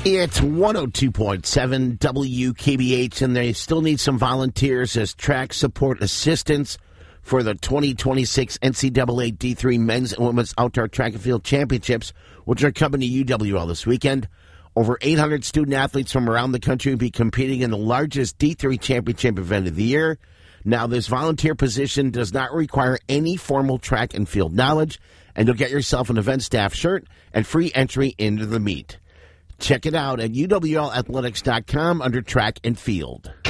It's 102.7 WKBH, and they still need some volunteers as track support assistants for the 2026 NCAA D3 Men's and Women's Outdoor Track and Field Championships, which are coming to UWL this weekend. Over 800 student-athletes from around the country will be competing in the largest D3 championship event of the year. Now, this volunteer position does not require any formal track and field knowledge, and you'll get yourself an event staff shirt and free entry into the meet. Check it out at uwlathletics.com under track and field.